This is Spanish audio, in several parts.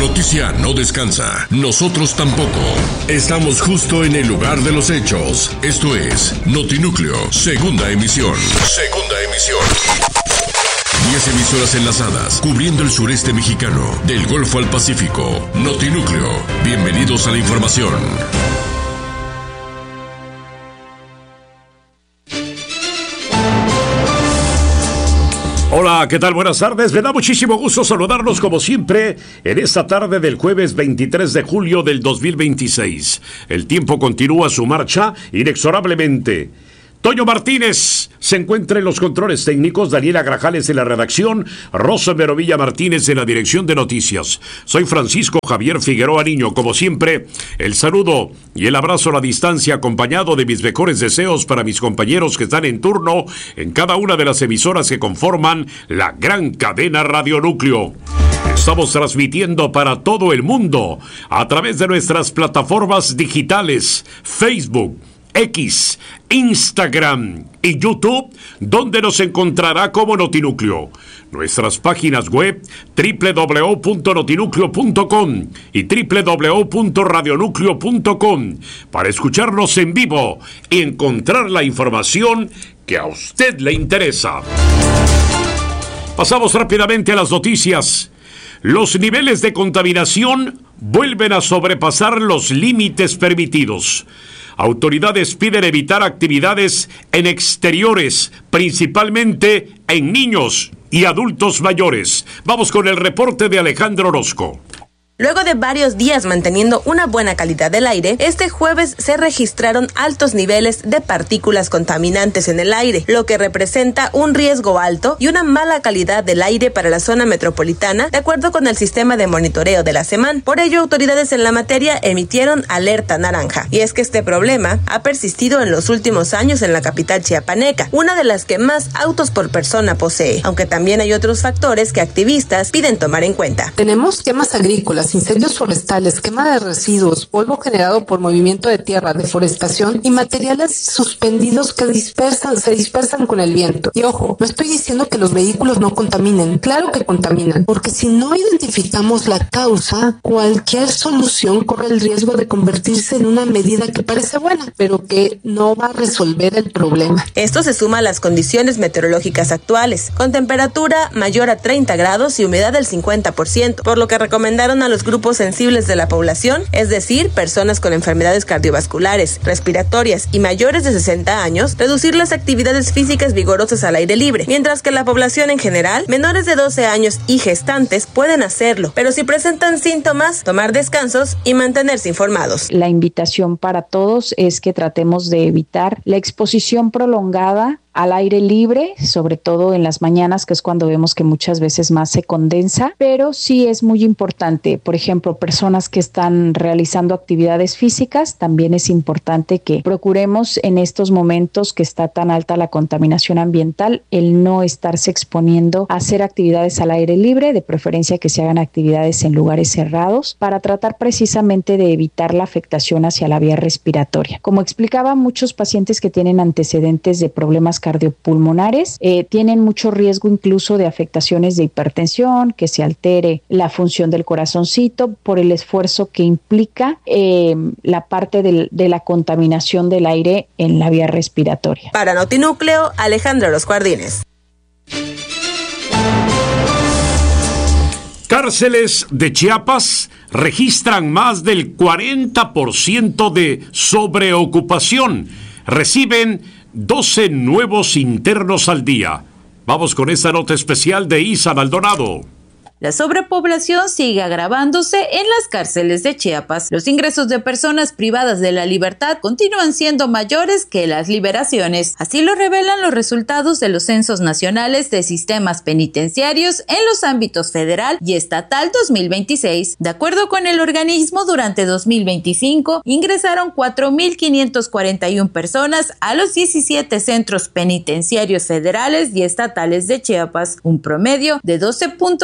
noticia no descansa. Nosotros tampoco. Estamos justo en el lugar de los hechos. Esto es Notinúcleo, segunda emisión. 10 emisoras enlazadas, cubriendo el sureste mexicano, del Golfo al Pacífico. Notinúcleo, bienvenidos a la información. Hola, ¿qué tal? Buenas tardes. Me da muchísimo gusto saludarlos como siempre en esta tarde del jueves 23 de julio del 2026. El tiempo continúa su marcha inexorablemente. Toño Martínez se encuentra en los controles técnicos, Daniela Grajales en la redacción, Rosa Merovilla Martínez en la dirección de noticias. Soy Francisco Javier Figueroa Niño, como siempre, el saludo y el abrazo a la distancia acompañado de mis mejores deseos para mis compañeros que están en turno en cada una de las emisoras que conforman la gran cadena Radionúcleo. Estamos transmitiendo para todo el mundo a través de nuestras plataformas digitales, Facebook, X, Instagram y YouTube, donde nos encontrará como Notinúcleo. Nuestras páginas web www.notinucleo.com y www.radionúcleo.com para escucharnos en vivo y encontrar la información que a usted le interesa. Pasamos rápidamente a las noticias. Los niveles de contaminación vuelven a sobrepasar los límites permitidos. Autoridades piden evitar actividades en exteriores, principalmente en niños y adultos mayores. Vamos con el reporte de Alejandro Orozco. Luego de varios días manteniendo una buena calidad del aire, este jueves se registraron altos niveles de partículas contaminantes en el aire, lo que representa un riesgo alto y una mala calidad del aire para la zona metropolitana, de acuerdo con el sistema de monitoreo de la SEMAN. Por ello, autoridades en la materia emitieron alerta naranja. Y es que este problema ha persistido en los últimos años en la capital chiapaneca, una de las que más autos por persona posee, aunque también hay otros factores que activistas piden tomar en cuenta. Tenemos quemas agrícolas, incendios forestales, quema de residuos, polvo generado por movimiento de tierra, deforestación y materiales suspendidos que se dispersan con el viento. Y ojo, no estoy diciendo que los vehículos no contaminen, claro que contaminan, porque si no identificamos la causa, cualquier solución corre el riesgo de convertirse en una medida que parece buena, pero que no va a resolver el problema. Esto se suma a las condiciones meteorológicas actuales, con temperatura mayor a 30 grados y humedad del 50%, por lo que recomendaron a los grupos sensibles de la población, es decir, personas con enfermedades cardiovasculares, respiratorias y mayores de 60 años, reducir las actividades físicas vigorosas al aire libre, mientras que la población en general, menores de 12 años y gestantes pueden hacerlo, pero si presentan síntomas, tomar descansos y mantenerse informados. La invitación para todos es que tratemos de evitar la exposición prolongada al aire libre, sobre todo en las mañanas, que es cuando vemos que muchas veces más se condensa, pero sí es muy importante, por ejemplo, personas que están realizando actividades físicas, también es importante que procuremos en estos momentos que está tan alta la contaminación ambiental, el no estarse exponiendo a hacer actividades al aire libre, de preferencia que se hagan actividades en lugares cerrados, para tratar precisamente de evitar la afectación hacia la vía respiratoria. Como explicaba, muchos pacientes que tienen antecedentes de problemas cardiopulmonares tienen mucho riesgo incluso de afectaciones de hipertensión, que se altere la función del corazoncito por el esfuerzo que implica la parte de la contaminación del aire en la vía respiratoria. Para Notinúcleo, Alejandro Los Jardines. Cárceles de Chiapas registran más del 40% de sobreocupación. Reciben 12 nuevos internos al día. Vamos con esta nota especial de Isa Maldonado. La sobrepoblación sigue agravándose en las cárceles de Chiapas. Los ingresos de personas privadas de la libertad continúan siendo mayores que las liberaciones. Así lo revelan los resultados de los censos nacionales de sistemas penitenciarios en los ámbitos federal y estatal 2026. De acuerdo con el organismo, durante 2025 ingresaron 4,541 personas a los 17 centros penitenciarios federales y estatales de Chiapas, un promedio de 12.40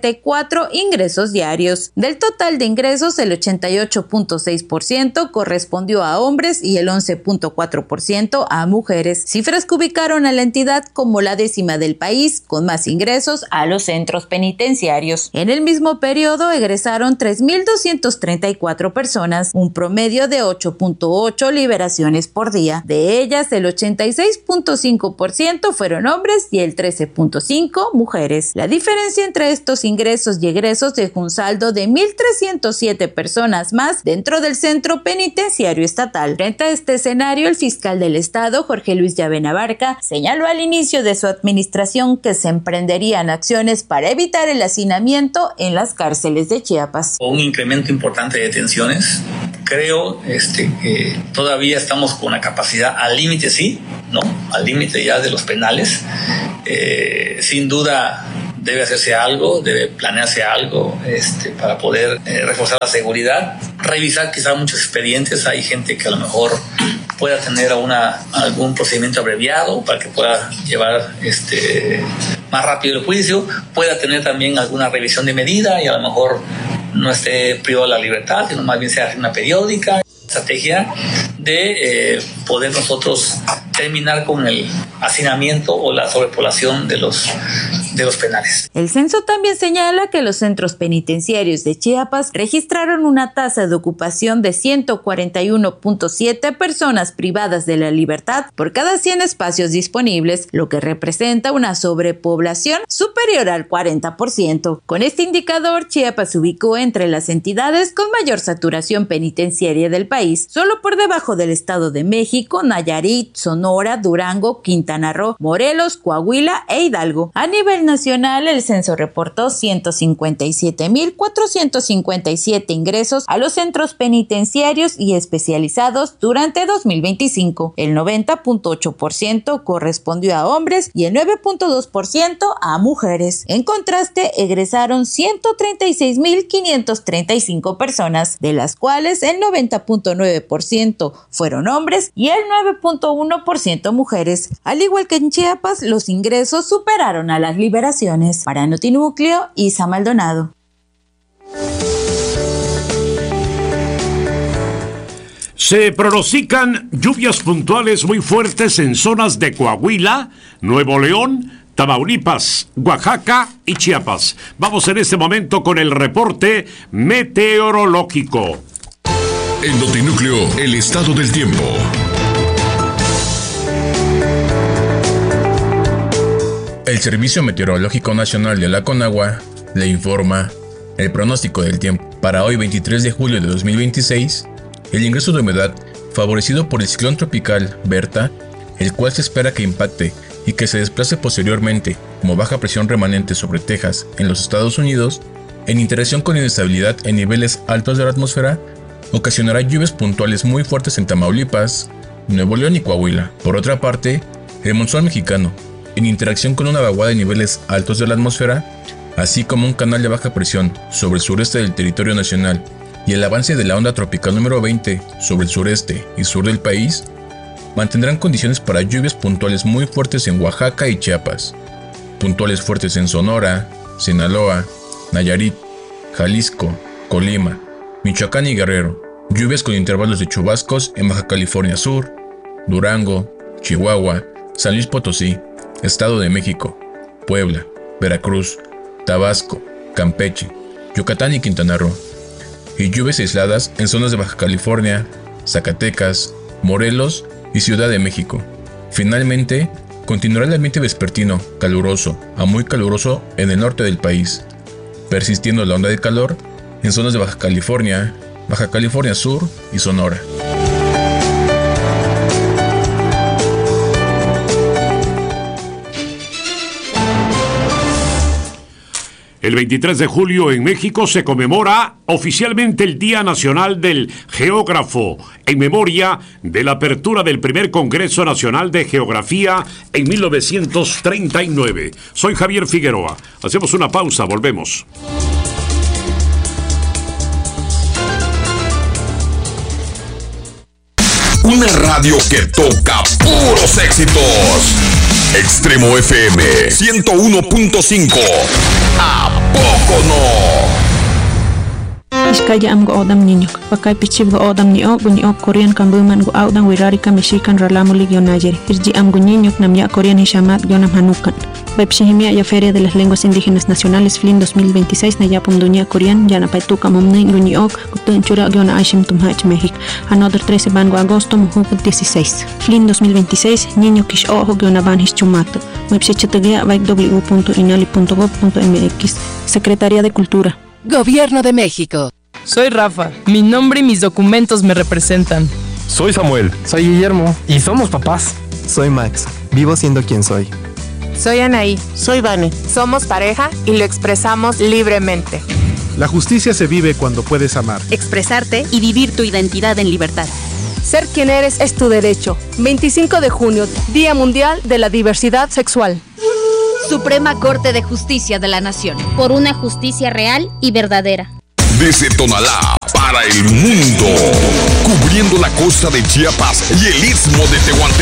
134 ingresos diarios. Del total de ingresos, el 88.6% correspondió a hombres y el 11.4% a mujeres, cifras que ubicaron a la entidad como la 10ª del país con más ingresos a los centros penitenciarios. En el mismo periodo egresaron 3.234 personas, un promedio de 8.8 liberaciones por día. De ellas, el 86.5% fueron hombres y el 13.5% mujeres. La diferencia entre estos ingresos y egresos dejó un saldo de 1.307 personas más dentro del centro penitenciario estatal. Frente a este escenario, el fiscal del estado, Jorge Luis Llavena Barca, señaló al inicio de su administración que se emprenderían acciones para evitar el hacinamiento en las cárceles de Chiapas. Un incremento importante de detenciones. Creo que todavía estamos con la capacidad al límite, sí, ¿no? Al límite ya de los penales. Sin duda debe hacerse algo, debe planearse algo para poder reforzar la seguridad, revisar quizá muchos expedientes. Hay gente que a lo mejor pueda tener algún procedimiento abreviado para que pueda llevar más rápido el juicio, pueda tener también alguna revisión de medida y a lo mejor no esté privado de la libertad, sino más bien sea una periódica. Estrategia de poder nosotros terminar con el hacinamiento o la sobrepoblación de los penales. El censo también señala que los centros penitenciarios de Chiapas registraron una tasa de ocupación de 141.7 personas privadas de la libertad por cada 100 espacios disponibles, lo que representa una sobrepoblación superior al 40%. Con este indicador, Chiapas se ubicó entre las entidades con mayor saturación penitenciaria del país, solo por debajo del Estado de México, Nayarit, Sonora, Durango, Quintana Roo, Morelos, Coahuila e Hidalgo. A nivel nacional, el censo reportó 157.457 ingresos a los centros penitenciarios y especializados durante 2025. El 90.8% correspondió a hombres y el 9.2% a mujeres. En contraste, egresaron 136.535 personas, de las cuales el 90.9% fueron hombres y el 9.1% mujeres. Al igual que en Chiapas, los ingresos superaron a las liberaciones. Para Notinúcleo, Isa Maldonado. Se pronostican lluvias puntuales muy fuertes en zonas de Coahuila, Nuevo León, Tamaulipas, Oaxaca y Chiapas. Vamos en este momento con el reporte meteorológico. En Notinúcleo, el estado del tiempo. El Servicio Meteorológico Nacional de la Conagua le informa el pronóstico del tiempo. Para hoy, 23 de julio de 2026, el ingreso de humedad favorecido por el ciclón tropical Berta, el cual se espera que impacte y que se desplace posteriormente como baja presión remanente sobre Texas en los Estados Unidos, en interacción con inestabilidad en niveles altos de la atmósfera, ocasionará lluvias puntuales muy fuertes en Tamaulipas, Nuevo León y Coahuila. Por otra parte, el monzón mexicano, en interacción con una vaguada de niveles altos de la atmósfera, así como un canal de baja presión sobre el sureste del territorio nacional y el avance de la onda tropical número 20 sobre el sureste y sur del país, mantendrán condiciones para lluvias puntuales muy fuertes en Oaxaca y Chiapas, puntuales fuertes en Sonora, Sinaloa, Nayarit, Jalisco, Colima, Michoacán y Guerrero, lluvias con intervalos de chubascos en Baja California Sur, Durango, Chihuahua, San Luis Potosí, Estado de México, Puebla, Veracruz, Tabasco, Campeche, Yucatán y Quintana Roo, y lluvias aisladas en zonas de Baja California, Zacatecas, Morelos y Ciudad de México. Finalmente, continuará el ambiente vespertino caluroso a muy caluroso en el norte del país, persistiendo la onda de calor en zonas de Baja California Sur y Sonora. El 23 de julio en México se conmemora oficialmente el Día Nacional del Geógrafo, en memoria de la apertura del primer Congreso Nacional de Geografía en 1939. Soy Javier Figueroa. Hacemos una pausa, volvemos. Una radio que toca puros éxitos. Extremo FM 101.5. ¿A poco no? Iskaya am go odam niño, pakai pichib go odam ni ok Korean kambuman go audan wirarika mexican ralamulig yonayeri. Irji am go niño namya Korean hishamat yonam hanukan. Bepshihimia ya Feria de las Lenguas Indígenas Nacionales FLIN 2026 na yapum dunia Korean yana paituka momnin runi ok kutun chura yona aishim tumhach México. Another 13 van go agosto mujuk 16. FLIN 2026 niño kish ojo yona van hischumato. Website www.inali.gov.mx. Secretaría de Cultura. Gobierno de México. Soy Rafa. Mi nombre y mis documentos me representan. Soy Samuel. Soy Guillermo. Y somos papás. Soy Max. Vivo siendo quien soy. Soy Anaí. Soy Vane. Somos pareja y lo expresamos libremente. La justicia se vive cuando puedes amar, expresarte y vivir tu identidad en libertad. Ser quien eres es tu derecho. 25 de junio, Día Mundial de la Diversidad Sexual. Suprema Corte de Justicia de la Nación. Por una justicia real y verdadera. Desde Tonalá para el mundo, cubriendo la costa de Chiapas y el istmo de Tehuantepec.